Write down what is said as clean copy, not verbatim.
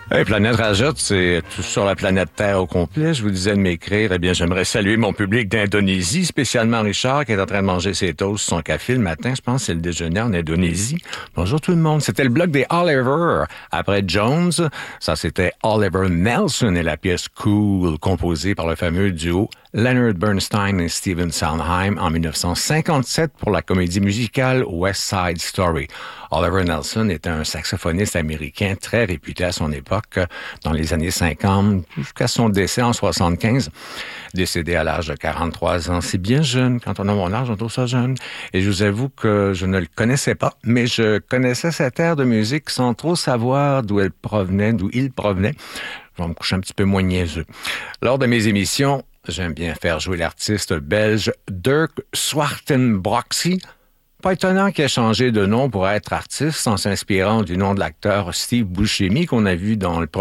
Hey, Planète Rajot, c'est tout sur la planète Terre au complet. Je vous disais de m'écrire. Eh bien, j'aimerais saluer mon public d'Indonésie, spécialement Richard, qui est en train de manger ses toasts, son café le matin. Je pense que c'est le déjeuner en Indonésie. Bonjour tout le monde. C'était le bloc des Oliver. Après Jones, ça c'était Oliver Nelson et la pièce Cool, composée par le fameux duo Leonard Bernstein et Stephen Sondheim en 1957 pour la comédie musicale West Side Story. Oliver Nelson était un saxophoniste américain très réputé à son époque, dans les années 50, jusqu'à son décès en 75. Décédé à l'âge de 43 ans. C'est bien jeune. Quand on a mon âge, on trouve ça jeune. Et je vous avoue que je ne le connaissais pas, mais je connaissais cette aire de musique sans trop savoir d'où il provenait. Je vais me coucher un petit peu moins niaiseux. Lors de mes émissions, j'aime bien faire jouer l'artiste belge Dirk Swartenbroxy. Pas étonnant qu'il ait changé de nom pour être artiste en s'inspirant du nom de l'acteur Steve Buscemi qu'on a vu dans le